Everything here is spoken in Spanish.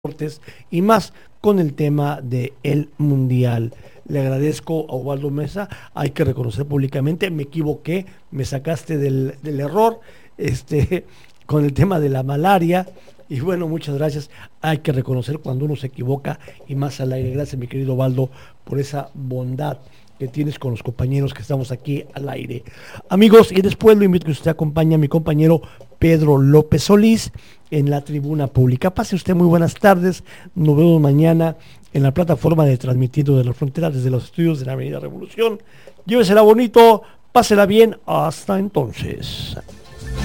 deportes y más con el tema de el mundial. Le agradezco a Osvaldo Mesa, hay que reconocer públicamente, me equivoqué, me sacaste del error, este, con el tema de la malaria, y bueno, muchas gracias, hay que reconocer cuando uno se equivoca y más al aire. Gracias, mi querido Osvaldo, por esa bondad que tienes con los compañeros que estamos aquí al aire. Amigos, y después lo invito a que usted acompañe a mi compañero Pedro López Solís en la tribuna pública. Pase usted muy buenas tardes, nos vemos mañana en la plataforma de Transmitiendo de la Frontera desde los estudios de la Avenida Revolución. Llévesela bonito, pásela bien, hasta entonces.